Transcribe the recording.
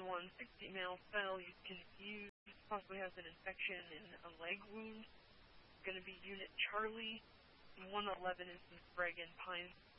7-1, 60 male, fell, he's confused, possibly has an infection and a leg wound. Going to be Unit Charlie, 111 in Sprague and Pines